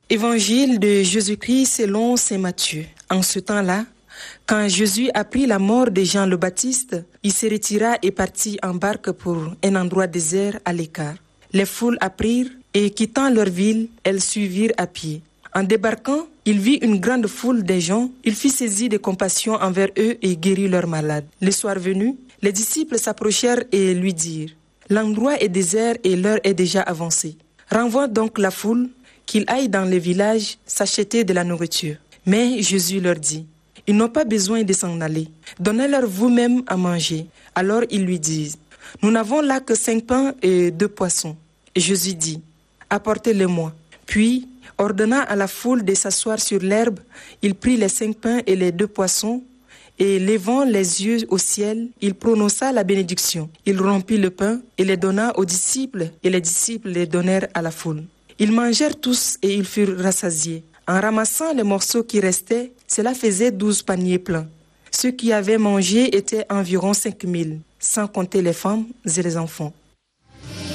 Évangile de Jésus-Christ selon saint Matthieu. En ce temps-là, quand Jésus apprit la mort de Jean le Baptiste, il se retira et partit en barque pour un endroit désert à l'écart. Les foules apprirent et quittant leur ville, elles suivirent à pied. En débarquant, il vit une grande foule de gens. Il fut saisi de compassion envers eux et guérit leurs malades. Le soir venu, les disciples s'approchèrent et lui dirent « L'endroit est désert et l'heure est déjà avancée. Renvoie donc la foule, qu'ils aillent dans les villages s'acheter de la nourriture. » Mais Jésus leur dit « Ils n'ont pas besoin de s'en aller. Donnez-leur vous-même à manger. » Alors ils lui disent « Nous n'avons là que 5 pains et 2 poissons. » Et Jésus dit « Apportez-les-moi. » Puis, ordonnant à la foule de s'asseoir sur l'herbe, il prit les 5 pains et les 2 poissons, et levant les yeux au ciel, il prononça la bénédiction. Il rompit le pain et les donna aux disciples, et les disciples les donnèrent à la foule. Ils mangèrent tous et ils furent rassasiés. En ramassant les morceaux qui restaient, cela faisait 12 paniers pleins. Ceux qui avaient mangé étaient environ 5 000, sans compter les femmes et les enfants.